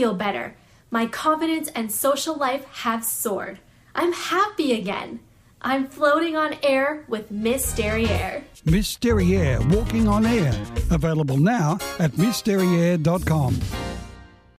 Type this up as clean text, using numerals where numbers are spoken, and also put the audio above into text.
feel better. My confidence and social life have soared. I'm happy again. I'm floating on air with Miss Derriere. Miss Derriere, walking on air. Available now at missderriere.com.